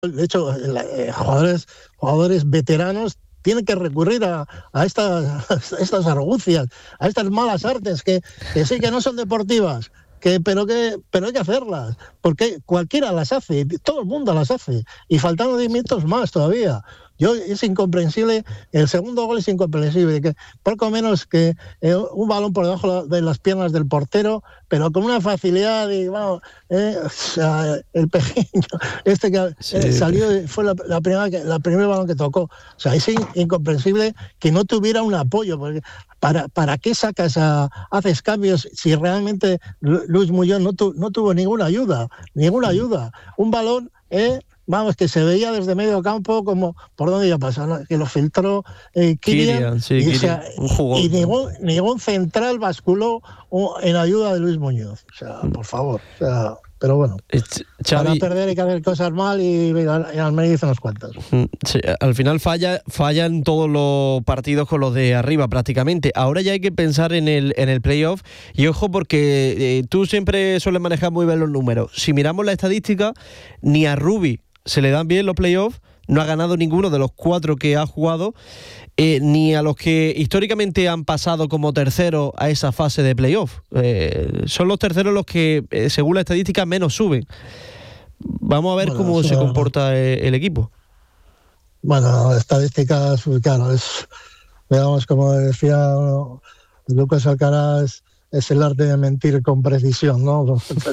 De hecho, jugadores veteranos tienen que recurrir a estas argucias, a estas malas artes que sí que no son deportivas, pero hay que hacerlas, porque cualquiera las hace, todo el mundo las hace, y faltando 10 minutos más todavía. Es incomprensible, el segundo gol es incomprensible, que poco menos que un balón por debajo de las piernas del portero, pero con una facilidad, y bueno, o sea, el pequeño, que salió, fue la primer balón que tocó. O sea, es incomprensible que no tuviera un apoyo, porque ¿para qué haces cambios si realmente Luis Muñoz no tuvo ninguna ayuda? Un balón, vamos, que se veía desde medio campo como por dónde iba a pasar, ¿no? Que lo filtró Kylian, y ningún central basculó en ayuda de Luis Muñoz. O sea, por favor. O sea, pero bueno, para perder hay que hacer cosas mal, y Almería hizo unas cuantas. Sí, al final fallan todos los partidos con los de arriba prácticamente. Ahora ya hay que pensar en el playoff, y ojo, porque tú siempre sueles manejar muy bien los números. Si miramos la estadística, ni a Rubi se le dan bien los playoffs, no ha ganado ninguno de los 4 que ha jugado, ni a los que históricamente han pasado como terceros a esa fase de playoff. Son los terceros los que, según la estadística, menos suben. Vamos a ver cómo se comporta el equipo. Bueno, estadísticas, claro, digamos, como decía Lucas Alcaraz, es el arte de mentir con precisión, ¿no?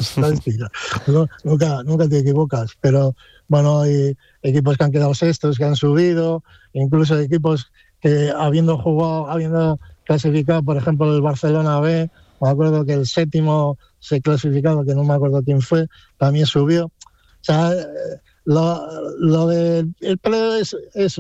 Nunca te equivocas, pero bueno, hay equipos que han quedado sextos, que han subido, incluso equipos que habiendo clasificado, por ejemplo, el Barcelona B, me acuerdo que el séptimo se clasificado, que no me acuerdo quién fue, también subió. O sea, lo del playoff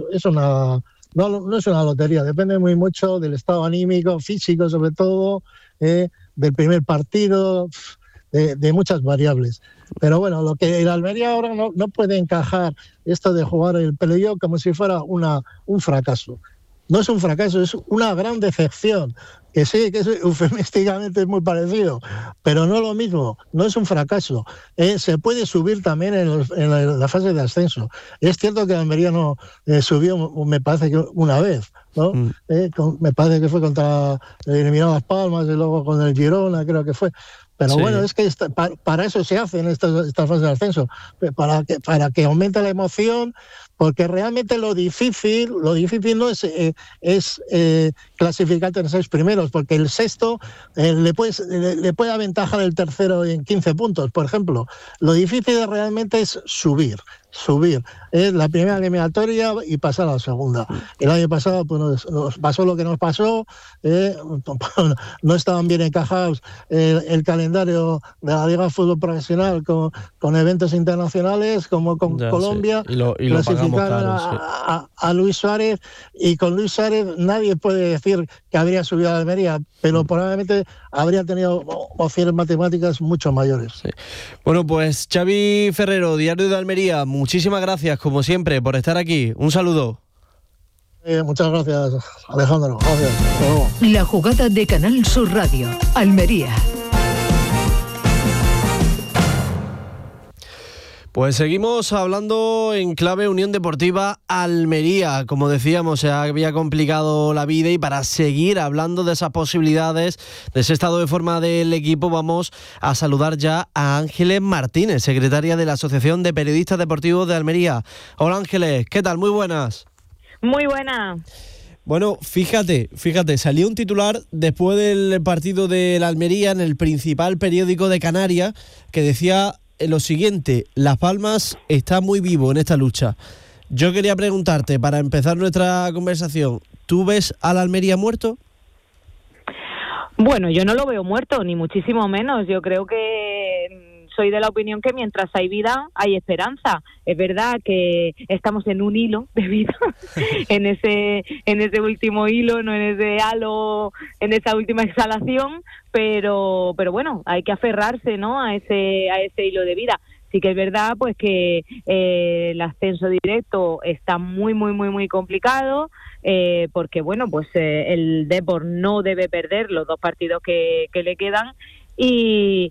no es una lotería, depende muy mucho del estado anímico, físico sobre todo, del primer partido, de muchas variables. Pero bueno, lo que el Almería ahora no puede encajar esto de jugar el playoff como si fuera un fracaso. No es un fracaso, es una gran decepción, que sí, que eufemísticamente es muy parecido, pero no lo mismo, no es un fracaso. Se puede subir también en la fase de ascenso. Es cierto que Almería no subió, me parece que una vez, ¿no? Me parece que fue contra eliminado Las Palmas y luego con el Girona, creo que fue. Pero sí, bueno, es que para eso se hacen estas fases de ascenso, para que aumente la emoción, porque realmente lo difícil no es clasificarte en los 6 primeros, porque el sexto le puede aventajar el tercero en 15 puntos, por ejemplo. Lo difícil realmente es subir. La primera eliminatoria y pasar a la segunda. El año pasado pues nos pasó lo que nos pasó, no estaban bien encajados el calendario de la Liga de Fútbol Profesional con eventos internacionales como con Colombia, sí. Y clasificaron a Luis Suárez, y con Luis Suárez nadie puede decir que habría subido a Almería, pero probablemente habría tenido opciones matemáticas mucho mayores. Sí. Bueno, pues Xavi Ferrero, Diario de Almería, muchísimas gracias, como siempre, por estar aquí. Un saludo. Muchas gracias, Alejandro. Gracias. La jugada de Canal Sur Radio, Almería. Pues seguimos hablando en clave Unión Deportiva Almería. Como decíamos, se había complicado la vida, y para seguir hablando de esas posibilidades, de ese estado de forma del equipo, vamos a saludar ya a Ángeles Martínez, secretaria de la Asociación de Periodistas Deportivos de Almería. Hola Ángeles, ¿qué tal? Muy buenas. Muy buenas. Bueno, fíjate, salió un titular después del partido de la Almería en el principal periódico de Canarias que decía lo siguiente: Las Palmas está muy vivo en esta lucha. Yo quería preguntarte, para empezar nuestra conversación, ¿tú ves al Almería muerto? Bueno, yo no lo veo muerto, ni muchísimo menos. Yo creo que soy de la opinión que mientras hay vida, hay esperanza. Es verdad que estamos en un hilo de vida, en ese último hilo, no en ese halo, en esa última exhalación, pero bueno, hay que aferrarse, ¿no?, a ese hilo de vida. Sí que es verdad pues que el ascenso directo está muy complicado, porque bueno, pues el Depor no debe perder los 2 partidos que le quedan, y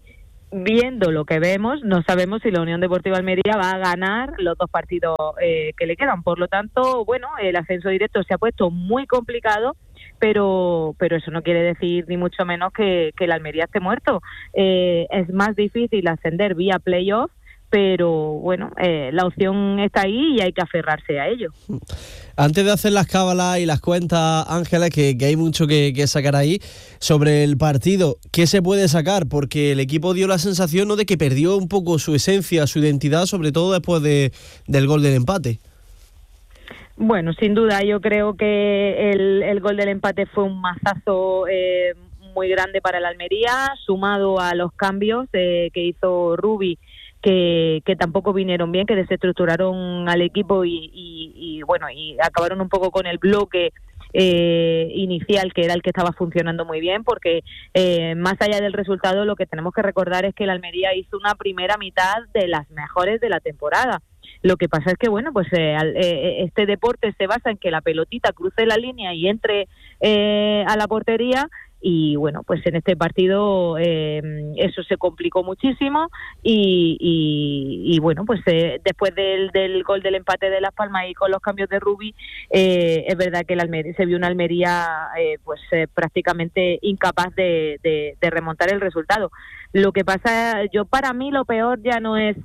viendo lo que vemos, no sabemos si la Unión Deportiva Almería va a ganar los 2 partidos que le quedan. Por lo tanto, bueno, el ascenso directo se ha puesto muy complicado, pero eso no quiere decir ni mucho menos que el Almería esté muerto. Es más difícil ascender vía playoff, pero bueno, la opción está ahí y hay que aferrarse a ello. Antes de hacer las cábalas y las cuentas, Ángeles, que hay mucho que sacar ahí, sobre el partido, ¿qué se puede sacar? Porque el equipo dio la sensación, ¿no?, de que perdió un poco su esencia, su identidad, sobre todo después del gol del empate. Bueno, sin duda, yo creo que el gol del empate fue un mazazo muy grande para el Almería, sumado a los cambios que hizo Rubi, que tampoco vinieron bien, que desestructuraron al equipo y bueno, y acabaron un poco con el bloque inicial, que era el que estaba funcionando muy bien, porque más allá del resultado, lo que tenemos que recordar es que el Almería hizo una primera mitad de las mejores de la temporada. Lo que pasa es que, bueno, pues este deporte se basa en que la pelotita cruce la línea y entre a la portería. Y bueno, pues en este partido eso se complicó muchísimo y bueno, pues después del gol del empate de Las Palmas y con los cambios de Rubi, es verdad que se vio una Almería prácticamente incapaz de remontar el resultado. Lo que pasa, para mí lo peor ya no es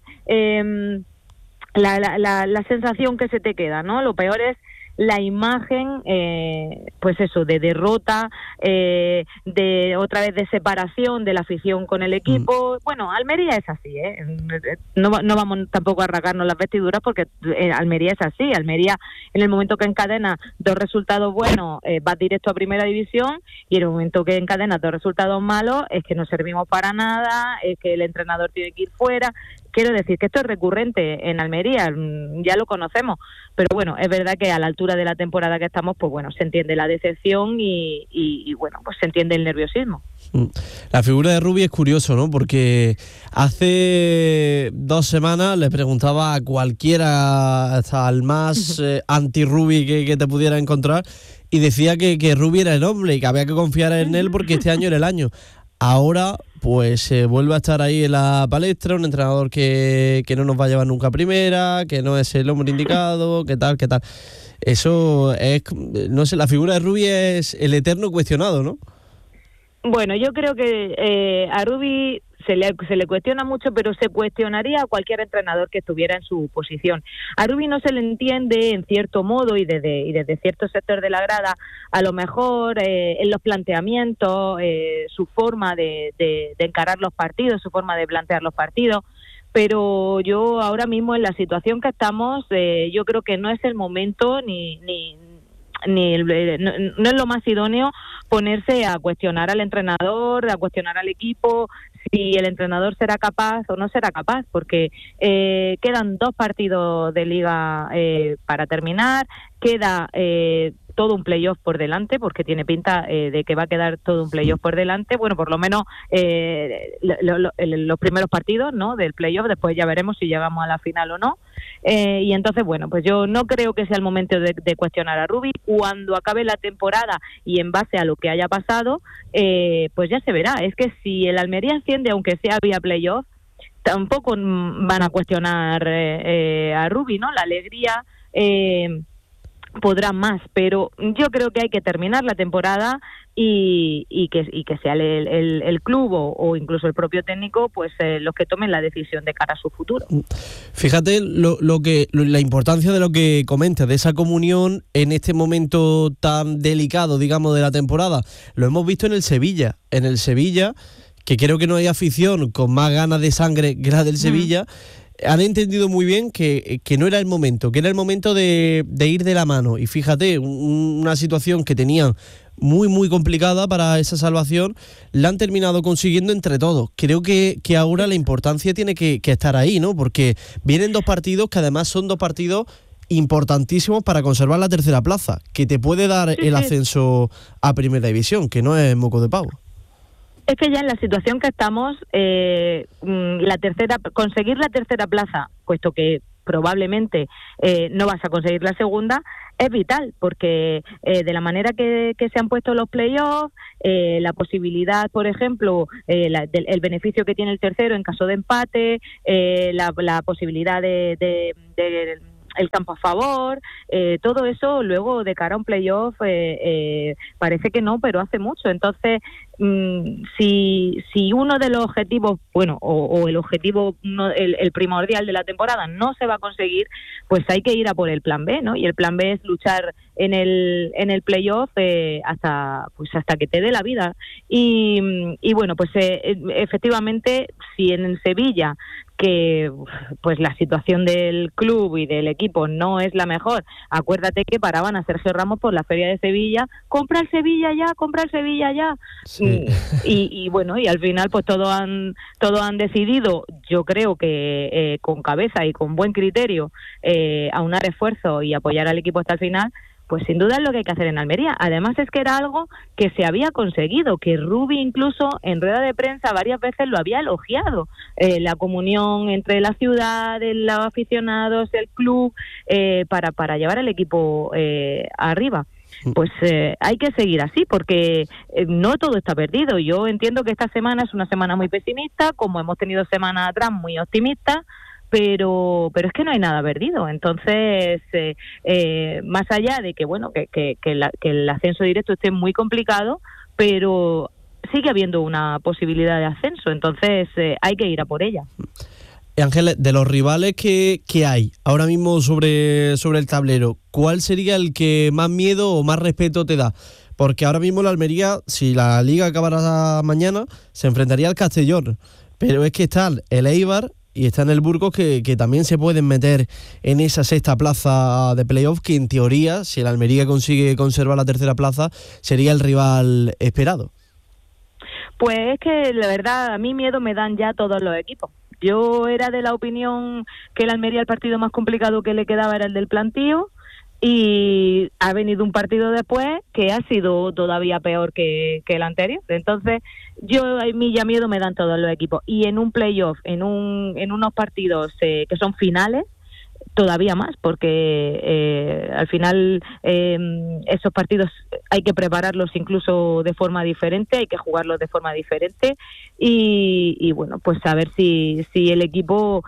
la sensación que se te queda, ¿no? Lo peor es la imagen, pues eso, de derrota, de otra vez de separación de la afición con el equipo. Bueno, Almería es así, no vamos tampoco a rasgarnos las vestiduras, porque Almería es así. Almería, en el momento que encadena 2 resultados buenos, va directo a primera división, y en el momento que encadena 2 resultados malos, es que no servimos para nada, es que el entrenador tiene que ir fuera. Quiero decir que esto es recurrente en Almería, ya lo conocemos, pero bueno, es verdad que a la altura de la temporada que estamos, pues bueno, se entiende la decepción y bueno, pues se entiende el nerviosismo. La figura de Rubi es curioso, ¿no? Porque hace 2 semanas le preguntaba a cualquiera, hasta al más anti-Rubi que te pudiera encontrar, y decía que Rubi era el hombre y que había que confiar en él porque este año era el año. Ahora, pues vuelve a estar ahí en la palestra, un entrenador que no nos va a llevar nunca a primera, que no es el hombre indicado, que tal. Eso es, no sé, la figura de Rubi es el eterno cuestionado, ¿no? Bueno, yo creo que a Rubi se le cuestiona mucho, pero se cuestionaría a cualquier entrenador que estuviera en su posición. A Rubi no se le entiende en cierto modo y desde cierto sector de la grada, a lo mejor en los planteamientos, su forma de encarar los partidos, su forma de plantear los partidos. Pero yo ahora mismo, en la situación que estamos, yo creo que no es el momento no es lo más idóneo ponerse a cuestionar al entrenador, a cuestionar al equipo, si el entrenador será capaz o no será capaz, porque quedan 2 partidos de liga para terminar, queda todo un playoff por delante, porque tiene pinta de que va a quedar todo un playoff por delante. Bueno, por lo menos los primeros partidos, ¿no?, del playoff. Después ya veremos si llegamos a la final o no. Y entonces, bueno, pues yo no creo que sea el momento de cuestionar a Rubi. Cuando acabe la temporada y en base a lo que haya pasado, pues ya se verá. Es que si el Almería asciende, aunque sea vía playoff, tampoco van a cuestionar a Rubi, ¿no? La alegría podrá más, pero yo creo que hay que terminar la temporada y que sea el club o incluso el propio técnico, pues los que tomen la decisión de cara a su futuro. Fíjate la importancia de lo que comentas, de esa comunión en este momento tan delicado, digamos, de la temporada. Lo hemos visto en el Sevilla, que creo que no hay afición con más ganas de sangre que la del Sevilla. Han entendido muy bien que no era el momento, que era el momento de ir de la mano. Y fíjate, una situación que tenían muy, muy complicada para esa salvación, la han terminado consiguiendo entre todos. Creo que ahora la importancia tiene que estar ahí, ¿no? Porque vienen 2 partidos que además son 2 partidos importantísimos para conservar la tercera plaza, que te puede dar el ascenso a Primera División, que no es moco de pavo. Es que ya en la situación que estamos, conseguir la tercera plaza, puesto que probablemente no vas a conseguir la segunda, es vital, porque de la manera que se han puesto los playoffs, la posibilidad, por ejemplo, el beneficio que tiene el tercero en caso de empate, la posibilidad de el campo a favor, todo eso luego de cara a un playoff parece que no, pero hace mucho. Entonces, si uno de los objetivos, bueno, o el objetivo, el primordial de la temporada no se va a conseguir, pues hay que ir a por el plan B, ¿no? Y el plan B es luchar en el playoff hasta que te dé la vida. Y bueno, pues efectivamente, si en Sevilla, que pues la situación del club y del equipo no es la mejor, acuérdate que paraban a Sergio Ramos por la Feria de Sevilla, compra el Sevilla ya. Sí. Y bueno, y al final pues todos han decidido, yo creo que con cabeza y con buen criterio, aunar esfuerzos y apoyar al equipo hasta el final. Pues sin duda es lo que hay que hacer en Almería. Además es que era algo que se había conseguido, que Rubi incluso en rueda de prensa varias veces lo había elogiado. La comunión entre la ciudad, los aficionados, el club, para llevar al equipo arriba. Pues hay que seguir así, porque no todo está perdido. Yo entiendo que esta semana es una semana muy pesimista, como hemos tenido semanas atrás muy optimistas, pero es que no hay nada perdido. Entonces, más allá de que bueno que el ascenso directo esté muy complicado, pero sigue habiendo una posibilidad de ascenso. Entonces, hay que ir a por ella. Ángeles, de los rivales que hay ahora mismo sobre el tablero, ¿cuál sería el que más miedo o más respeto te da? Porque ahora mismo la Almería, si la Liga acabara mañana, se enfrentaría al Castellón, pero es que está el Eibar y está en el Burgos, que también se pueden meter en esa sexta plaza de playoff, que en teoría, si el Almería consigue conservar la tercera plaza, sería el rival esperado. Pues es que la verdad, a mí miedo me dan ya todos los equipos. Yo era de la opinión que el Almería, el partido más complicado que le quedaba era el del Plantío, y ha venido un partido después que ha sido todavía peor que el anterior. Entonces, a mí ya miedo me dan todos los equipos. Y en un playoff, en unos partidos que son finales, todavía más, porque al final esos partidos hay que prepararlos incluso de forma diferente, hay que jugarlos de forma diferente y bueno, pues a ver si el equipo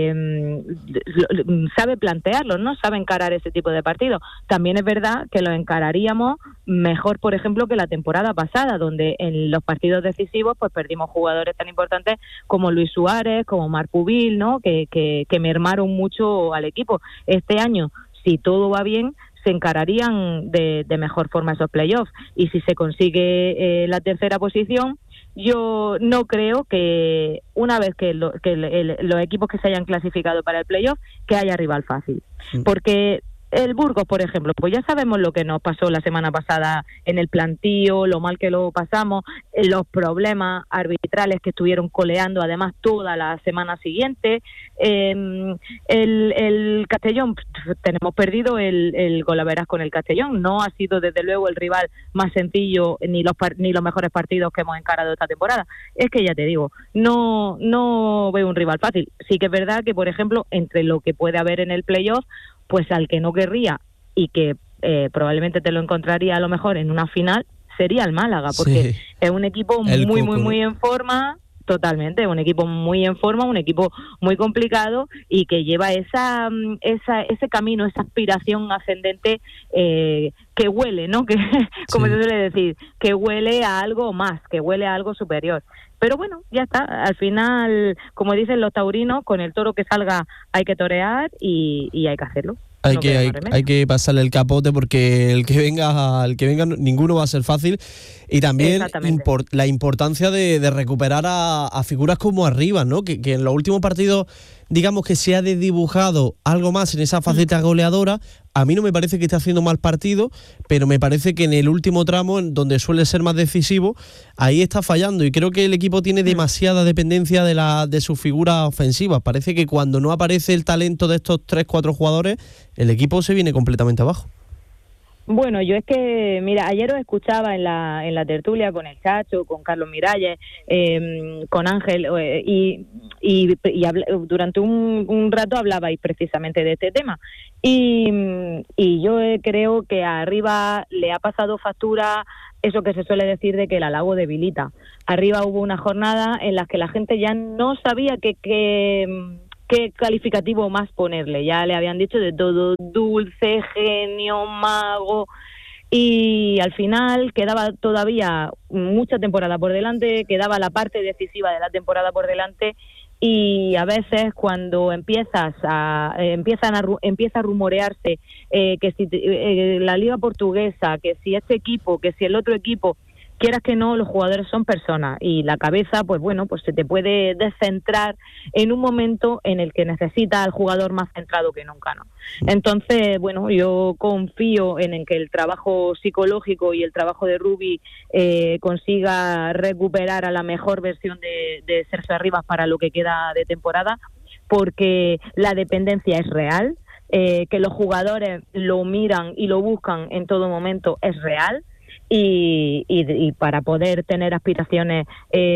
sabe plantearlos, ¿no? Sabe encarar ese tipo de partidos. También es verdad que lo encararíamos mejor, por ejemplo, que la temporada pasada, donde en los partidos decisivos pues perdimos jugadores tan importantes como Luis Suárez, como Marc Pubil, ¿no? Que mermaron mucho al equipo. Este año, si todo va bien, se encararían de mejor forma esos playoffs, y si se consigue la tercera posición, yo no creo que una vez que los equipos que se hayan clasificado para el playoff, que haya rival fácil, porque el Burgos, por ejemplo, pues ya sabemos lo que nos pasó la semana pasada en el Plantío, lo mal que lo pasamos, los problemas arbitrales que estuvieron coleando además toda la semana siguiente. El Castellón, tenemos perdido el golaveras con el Castellón. No ha sido desde luego el rival más sencillo ni los mejores partidos que hemos encarado esta temporada. Es que ya te digo, no veo un rival fácil. Sí que es verdad que, por ejemplo, entre lo que puede haber en el playoff, pues al que no querría y que probablemente te lo encontraría a lo mejor en una final, sería el Málaga, porque sí, es un equipo muy en forma, totalmente, un equipo muy en forma, un equipo muy complicado y que lleva ese camino, esa aspiración ascendente que huele, ¿no? Que como se suele decir, que huele a algo más, que huele a algo superior. Pero bueno, ya está. Al final, como dicen los taurinos, con el toro que salga hay que torear y hay que hacerlo. Hay que pasarle el capote, porque el que venga ninguno va a ser fácil. Y también la importancia de recuperar a figuras como Arribas, ¿no? Que en los últimos partidos, digamos que se ha desdibujado algo más en esa faceta goleadora. A mí no me parece que esté haciendo mal partido, pero me parece que en el último tramo, en donde suele ser más decisivo, ahí está fallando. Y creo que el equipo tiene demasiada dependencia de sus figuras ofensivas. Parece que cuando no aparece el talento de estos 3-4 jugadores, el equipo se viene completamente abajo. Bueno, yo es que, mira, ayer os escuchaba en la tertulia con el Chacho, con Carlos Miralles, con Ángel, durante un rato hablabais precisamente de este tema. Y yo creo que a Arriba le ha pasado factura eso que se suele decir de que el halago debilita. Arriba hubo una jornada en la que la gente ya no sabía qué calificativo más ponerle. Ya le habían dicho de todo: dulce, genio, mago, y al final quedaba todavía mucha temporada por delante, quedaba la parte decisiva de la temporada por delante, y a veces cuando empieza a rumorearse que si la Liga Portuguesa, que si este equipo, que si el otro equipo, quieras que no, los jugadores son personas y la cabeza, pues bueno, pues se te puede descentrar en un momento en el que necesita al jugador más centrado que nunca, ¿no? Entonces, bueno, yo confío en que el trabajo psicológico y el trabajo de Rubi consiga recuperar a la mejor versión de Sergio Arribas para lo que queda de temporada, porque la dependencia es real, que los jugadores lo miran y lo buscan en todo momento es real. Y para poder tener aspiraciones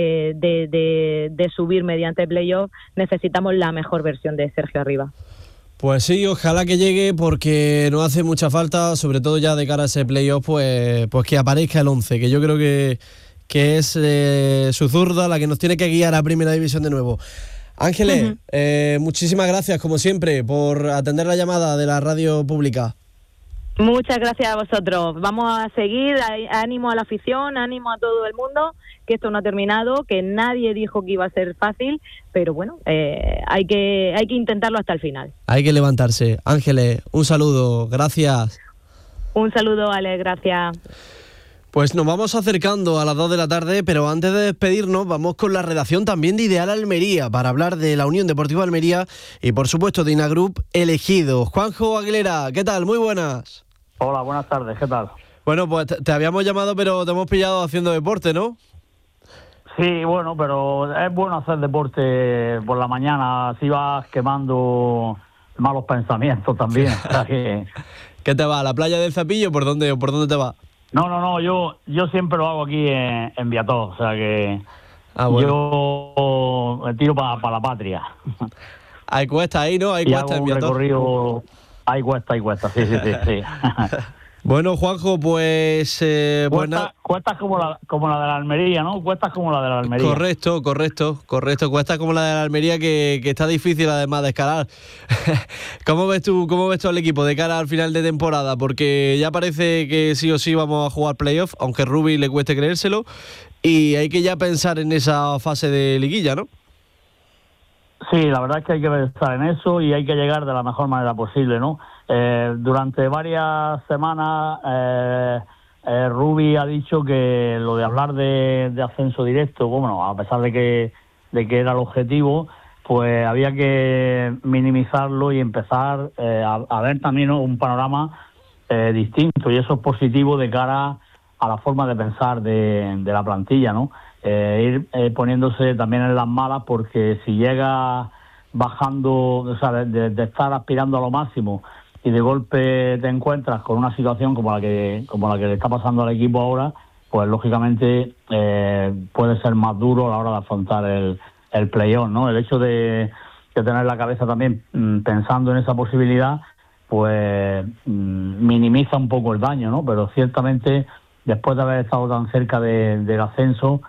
de subir mediante playoff necesitamos la mejor versión de Sergio Arribas. Pues sí, ojalá que llegue, porque no hace mucha falta, sobre todo ya de cara a ese playoff, pues que aparezca el 11, que yo creo que es su zurda la que nos tiene que guiar a Primera División de nuevo. Ángeles, muchísimas gracias, como siempre, por atender la llamada de la radio pública. Muchas gracias a vosotros. Vamos a seguir, ánimo a la afición, ánimo a todo el mundo, que esto no ha terminado, que nadie dijo que iba a ser fácil, pero bueno, hay que intentarlo hasta el final. Hay que levantarse. Ángeles, un saludo, gracias. Un saludo, Ale, gracias. Pues nos vamos acercando a las 2 de la tarde, pero antes de despedirnos vamos con la redacción también de Ideal Almería para hablar de la Unión Deportiva Almería y por supuesto de Inagroup Elegido. Juanjo Aguilera, ¿qué tal? Muy buenas. Hola, buenas tardes, ¿qué tal? Bueno, pues te habíamos llamado, pero te hemos pillado haciendo deporte, ¿no? Sí, bueno, pero es bueno hacer deporte por la mañana, así vas quemando malos pensamientos también. O sea que... ¿Qué te va? ¿A la playa del Zapillo? ¿Por dónde te va? No, yo siempre lo hago aquí en Viató, o sea que bueno. Yo me tiro para la patria. Hay cuesta ahí, ¿no? Hay cuesta en Viató. Recorrido... Hay cuesta, sí. Bueno, Juanjo, pues... cuestas como la de la Almería, ¿no? Cuestas como la de la Almería. Correcto. Cuestas como la de la Almería que está difícil además de escalar. ¿Cómo ves tú al equipo de cara al final de temporada? Porque ya parece que sí o sí vamos a jugar playoff, aunque a Rubi le cueste creérselo, y hay que ya pensar en esa fase de liguilla, ¿no? Sí, la verdad es que hay que pensar en eso y hay que llegar de la mejor manera posible, ¿no? Durante varias semanas Rubi ha dicho que lo de hablar de ascenso directo, bueno, a pesar de que era el objetivo, pues había que minimizarlo y empezar a ver también, ¿no?, un panorama distinto, y eso es positivo de cara a la forma de pensar de la plantilla, ¿no? Ir poniéndose también en las malas, porque si llega bajando, o sea, de estar aspirando a lo máximo y de golpe te encuentras con una situación como la que le está pasando al equipo ahora, pues lógicamente puede ser más duro a la hora de afrontar el play-off, ¿no? El hecho de tener la cabeza también pensando en esa posibilidad, pues minimiza un poco el daño, ¿no? Pero ciertamente, después de haber estado tan cerca del ascenso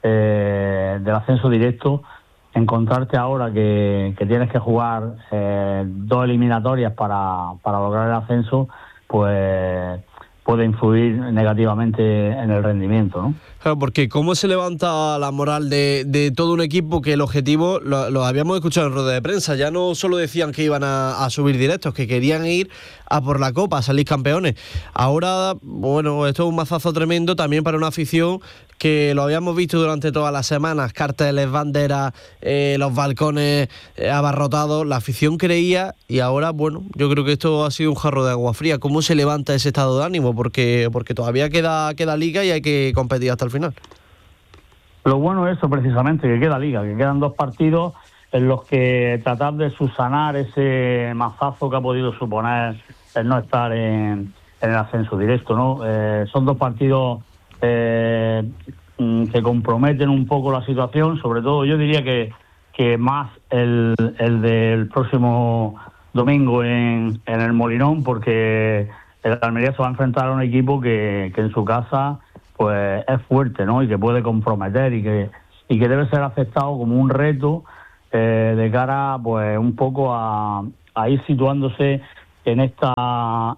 directo, encontrarte ahora que tienes que jugar 2 eliminatorias para lograr el ascenso, pues puede influir negativamente en el rendimiento, ¿no? Claro, porque ¿cómo se levanta la moral de todo un equipo que el objetivo, lo habíamos escuchado en rueda de prensa, ya no solo decían que iban a subir directos, que querían ir a por la Copa, a salir campeones? Ahora, bueno, esto es un mazazo tremendo también para una afición que lo habíamos visto durante todas las semanas, carteles, banderas, los balcones abarrotados, la afición creía, y ahora, bueno, yo creo que esto ha sido un jarro de agua fría. ¿Cómo se levanta ese estado de ánimo? Porque todavía queda liga y hay que competir hasta el final. Lo bueno es eso, precisamente, que queda liga, que quedan 2 partidos en los que tratar de subsanar ese mazazo que ha podido suponer el no estar en el ascenso directo, ¿no? Son 2 partidos que comprometen un poco la situación, sobre todo yo diría que más el del próximo domingo en el Molinón, porque el Almería se va a enfrentar a un equipo que en su casa pues es fuerte, ¿no? Y que puede comprometer y que debe ser aceptado como un reto de cara pues un poco a ir situándose en esta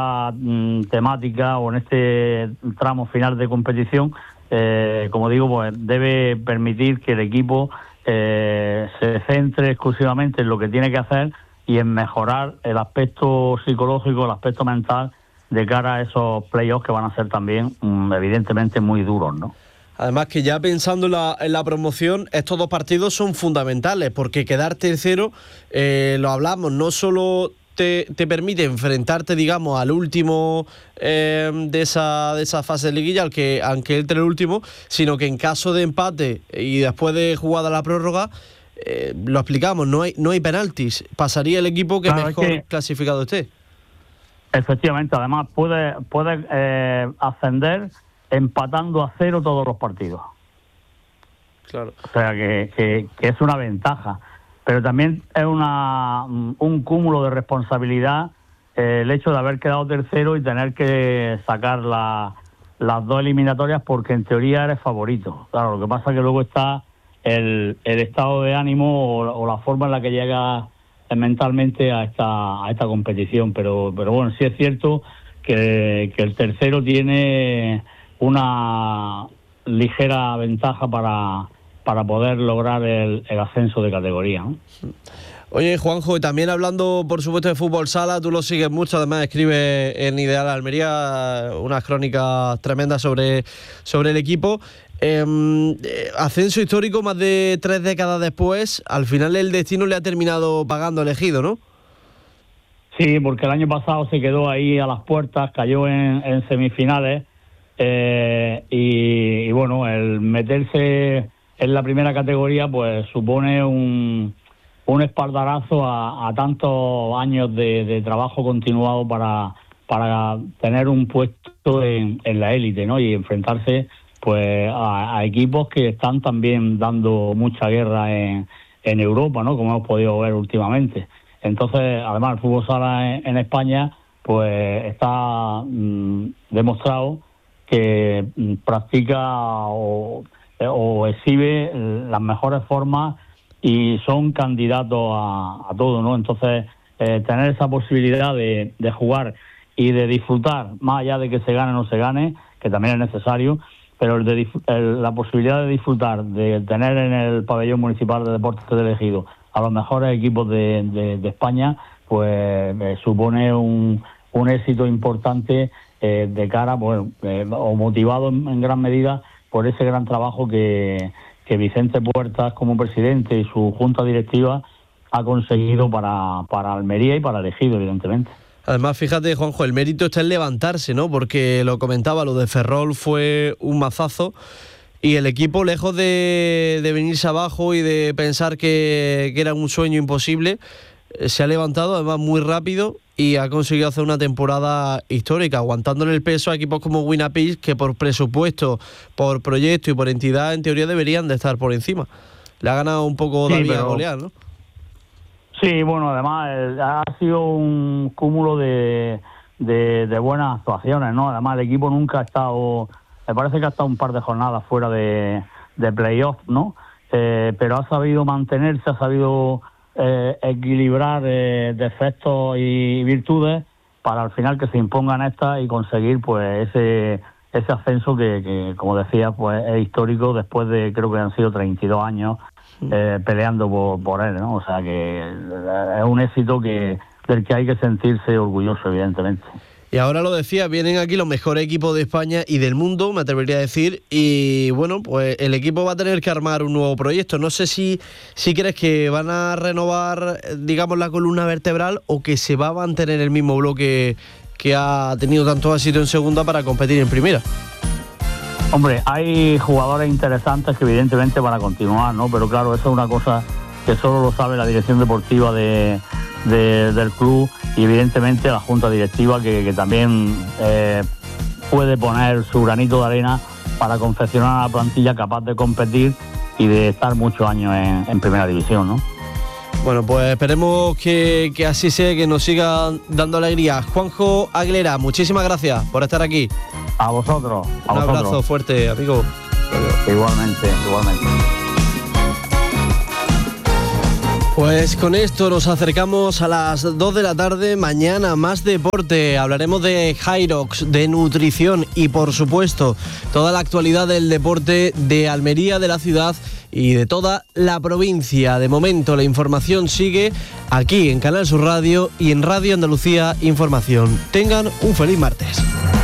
temática o en este tramo final de competición. Como digo, pues debe permitir que el equipo se centre exclusivamente en lo que tiene que hacer y en mejorar el aspecto psicológico, el aspecto mental de cara a esos playoffs que van a ser también evidentemente muy duros, ¿no? Además que ya pensando en la promoción, estos 2 partidos son fundamentales, porque quedar tercero, lo hablamos, no solo te permite enfrentarte, digamos, al último de esa fase de liguilla, aunque entre el último, sino que en caso de empate y después de jugada la prórroga, lo explicamos, no hay penaltis, pasaría el equipo que mejor clasificado esté. Efectivamente, además puede ascender empatando a 0 todos los partidos. Claro. O sea que es una ventaja. Pero también es un cúmulo de responsabilidad el hecho de haber quedado tercero y tener que sacar las 2 eliminatorias, porque en teoría eres favorito. Claro, lo que pasa es que luego está el estado de ánimo o la forma en la que llegas mentalmente a esta competición. Pero bueno, sí es cierto que el tercero tiene una ligera ventaja para poder lograr el ascenso de categoría, ¿no? Oye, Juanjo, y también hablando, por supuesto, de fútbol sala, tú lo sigues mucho, además escribes en Ideal Almería unas crónicas tremendas sobre el equipo. Ascenso histórico más de 3 décadas después, al final el destino le ha terminado pagando al Ejido, ¿no? Sí, porque el año pasado se quedó ahí a las puertas, cayó en semifinales, y bueno, el meterse en la primera categoría pues supone un espaldarazo a tantos años de trabajo continuado para tener un puesto en la élite, ¿no? Y enfrentarse pues a equipos que están también dando mucha guerra en Europa, ¿no? Como hemos podido ver últimamente. Entonces, además, el fútbol sala en España pues está demostrado que practica o exhibe las mejores formas y son candidatos a todo, ¿no? Entonces, tener esa posibilidad de jugar y de disfrutar, más allá de que se gane o no se gane, que también es necesario, pero la posibilidad de disfrutar, de tener en el pabellón municipal de deportes del Ejido a los mejores equipos de España, pues supone un éxito importante de cara, o motivado en gran medida por ese gran trabajo que Vicente Puertas como presidente y su junta directiva ha conseguido para Almería y para el Ejido, evidentemente. Además, fíjate, Juanjo, el mérito está en levantarse, ¿no? Porque lo comentaba, lo de Ferrol fue un mazazo y el equipo, lejos de venirse abajo y de pensar que era un sueño imposible, se ha levantado además muy rápido y ha conseguido hacer una temporada histórica, aguantándole el peso a equipos como Winapis, que por presupuesto, por proyecto y por entidad, en teoría deberían de estar por encima. Le ha ganado un poco David a Goliat, ¿no? Sí, bueno, además ha sido un cúmulo de buenas actuaciones, ¿no? Además el equipo nunca ha estado, me parece que ha estado un par de jornadas fuera de playoff, ¿no? Pero ha sabido mantenerse, ha sabido equilibrar defectos y virtudes para al final que se impongan estas y conseguir pues ese ascenso que como decía pues es histórico después de, creo que han sido 32 años peleando por él, ¿no? O sea que es un éxito del que hay que sentirse orgulloso, evidentemente. Y ahora lo decía, vienen aquí los mejores equipos de España y del mundo, me atrevería a decir, y bueno, pues el equipo va a tener que armar un nuevo proyecto. No sé si crees que van a renovar, digamos, la columna vertebral o que se va a mantener el mismo bloque que ha tenido tanto éxito en segunda para competir en primera. Hombre, hay jugadores interesantes que evidentemente van a continuar, ¿no? Pero claro, eso es una cosa que solo lo sabe la dirección deportiva del del club y evidentemente la junta directiva que también puede poner su granito de arena para confeccionar una plantilla capaz de competir y de estar muchos años en primera división, ¿no? Bueno, pues esperemos que así sea, que nos siga dando alegría. Juanjo Aguilera, muchísimas gracias por estar aquí. A vosotros. Un abrazo fuerte, amigo. Igualmente. Pues con esto nos acercamos a las 2 de la tarde. Mañana más deporte. Hablaremos de Hyrox, de nutrición y, por supuesto, toda la actualidad del deporte de Almería, de la ciudad y de toda la provincia. De momento la información sigue aquí en Canal Sur Radio y en Radio Andalucía Información. Tengan un feliz martes.